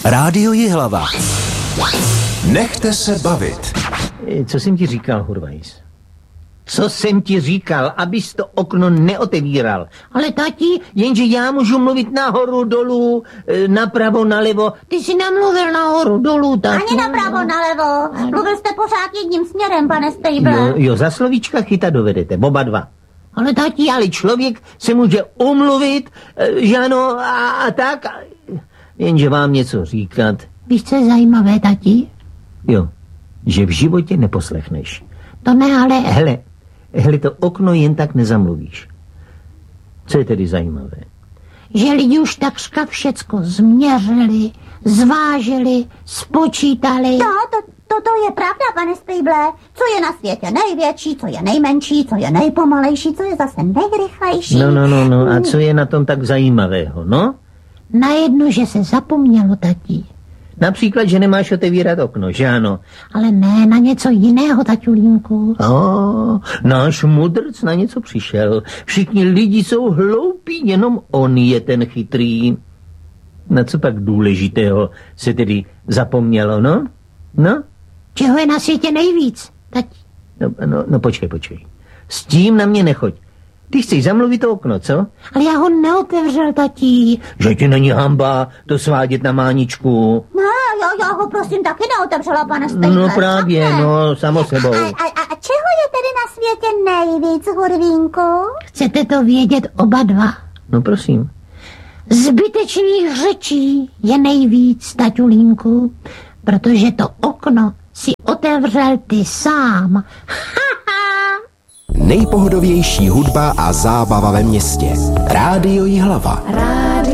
Rádio Jihlava. Nechte se bavit. Co jsem ti říkal, Hurvajs? Co jsem ti říkal, abys to okno neotevíral? Ale tati, jenže já můžu mluvit nahoru, dolů, napravo, nalevo. Ty jsi namluvil nahoru, dolů, tati. Ani napravo, nalevo. Mluvil jste pořád jedním směrem, pane Stejble. Jo, za slovíčka chytat dovedete, oba dva. Ale tati, ale člověk se může umluvit, že ano, a tak. Jenže vám něco říkat. Víš, co je zajímavé, tati? Jo, že v životě neposlechneš. To ne, ale... Hele, to okno jen tak nezamluvíš. Co je tedy zajímavé? Že lidi už takřka všecko změřili, zvážili, spočítali. To je pravda, pane Stejble. Co je na světě největší, co je nejmenší, co je nejpomalejší, co je zase nejrychlejší. No, a co je na tom tak zajímavého, no? Na jedno, že se zapomnělo, tati. Například, že nemáš otevírat okno, že ano? Ale ne, na něco jiného, taťulínku. Náš mudrc na něco přišel. Všichni lidi jsou hloupí, jenom on je ten chytrý. Na co pak důležitého se tedy zapomnělo, no? No? Čeho je na světě nejvíc, tati? No, počkej. S tím na mě nechoď. Ty chceš zamluvit to okno, co? Ale já ho neotevřel, tati. Že ti není hamba to svádět na máničku. No, já ho prosím taky neotevřela, pane Stejble. No právě, no, samo sebou. A čeho je tedy na světě nejvíc, Hurvínku? Chcete to vědět oba dva? No prosím. Zbytečných řečí je nejvíc, taťulínku, protože to okno si otevřel ty sám. Nejpohodovější hudba a zábava ve městě. Rádio Jihlava.